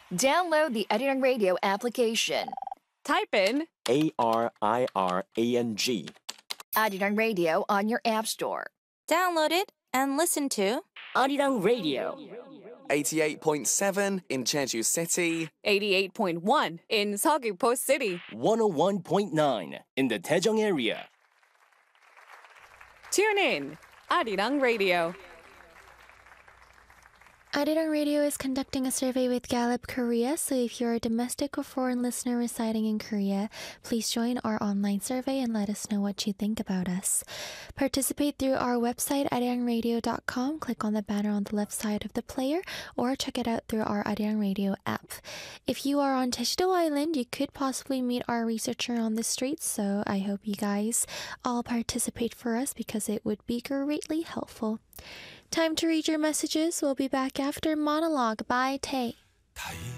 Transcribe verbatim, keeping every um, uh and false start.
Download the Arirang Radio application. Type in A R I R A N G. Arirang Radio on your app store. Download it and listen to Arirang Radio. eighty-eight point seven in Jeju City. eighty-eight point one in Seogwipo City. one oh one point nine in the Daejeong area. Tune in, Arirang Radio. Arirang Radio is conducting a survey with Gallup Korea, so if you're a domestic or foreign listener residing in Korea, please join our online survey and let us know what you think about us. Participate through our website, arirang radio dot com. Click on the banner on the left side of the player, or check it out through our Arirang Radio app. If you are on Jeju-do Island, you could possibly meet our researcher on the street, so I hope you guys all participate for us because it would be greatly helpful. Time to read your messages. We'll be back after Monologue by Tae.